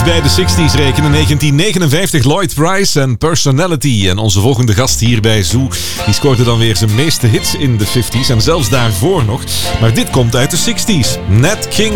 bij de 60s rekenen. 1959 Lloyd Price en Personality. En onze volgende gast hier bij Zoo, die scoorde dan weer zijn meeste hits in de 50s en zelfs daarvoor nog. Maar dit komt uit de 60s. Nat King